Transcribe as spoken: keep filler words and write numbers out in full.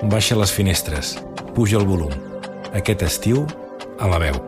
Baixa les finestres, puja el volum. Aquest estiu, a La Veu.